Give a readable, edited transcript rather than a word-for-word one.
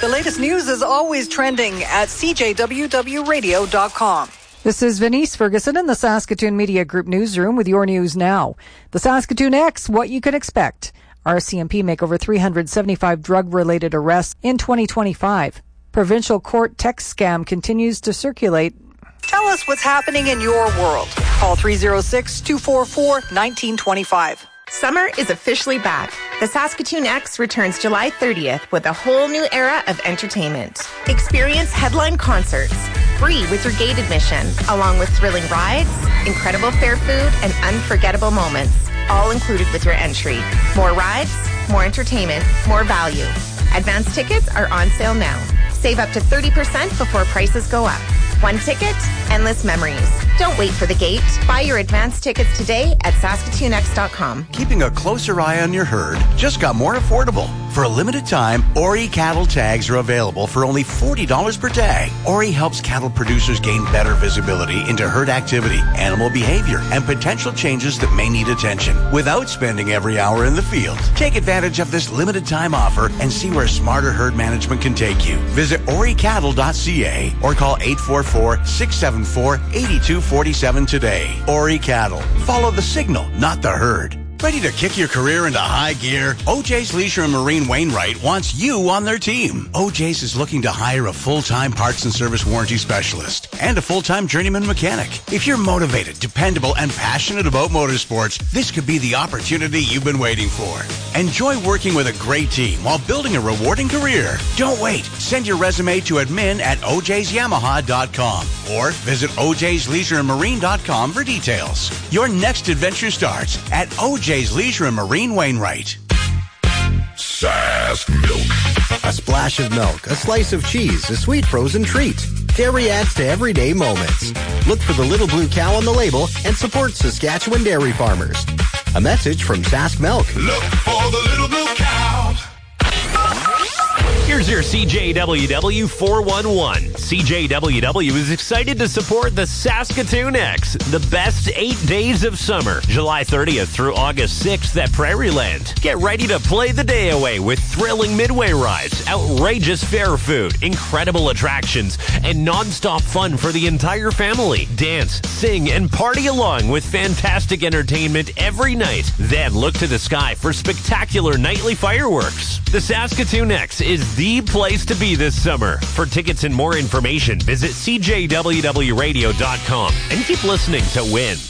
The latest news is always trending at CJWWRadio.com. This is Venice Ferguson in the Saskatoon Media Group newsroom with your news now. The Saskatoon X, what you can expect. RCMP make over 375 drug-related arrests in 2025. Provincial court text scam continues to circulate. Tell us what's happening in your world. Call 306-244-1925. Summer is officially back. The Saskatoon X returns July 30th with a whole new era of entertainment. Experience headline concerts, free with your gate admission, along with thrilling rides, incredible fair food, and unforgettable moments, all included with your entry. More rides, more entertainment, more value. Advance tickets are on sale now. Save up to 30% before prices go up. One ticket, endless memories. Don't wait for the gate. Buy your advance tickets today at SaskatoonX.com. Keeping a closer eye on your herd just got more affordable. For a limited time, Ori cattle tags are available for only $40 per tag. Ori helps cattle producers gain better visibility into herd activity, animal behavior, and potential changes that may need attention without spending every hour in the field. Take advantage of this limited time offer and see where smarter herd management can take you. Visit oricattle.ca or call 844-674-8247 today. Ori Cattle. Follow the signal, not the herd. Ready to kick your career into high gear? OJ's Leisure and Marine Wainwright wants you on their team. OJ's is looking to hire a full-time parts and service warranty specialist and a full-time journeyman mechanic. If you're motivated, dependable, and passionate about motorsports, this could be the opportunity you've been waiting for. Enjoy working with a great team while building a rewarding career. Don't wait. Send your resume to admin@ojsyamaha.com or visit ojsleisureandmarine.com for details. Your next adventure starts at OJ's Leisure and Marine Wainwright. Sask Milk. A splash of milk, a slice of cheese, a sweet frozen treat. Dairy adds to everyday moments. Look for the little blue cow on the label and support Saskatchewan dairy farmers. A message from Sask Milk. Look for the little blue cow. Here's your CJWW 411. CJWW is excited to support the Saskatoon X, the best 8 days of summer, July 30th through August 6th at Prairieland. Get ready to play the day away with thrilling midway rides, outrageous fair food, incredible attractions, and nonstop fun for the entire family. Dance, sing, and party along with fantastic entertainment every night. Then look to the sky for spectacular nightly fireworks. The Saskatoon X is the place to be this summer. For tickets and more information, visit CJWWRadio.com and keep listening to win.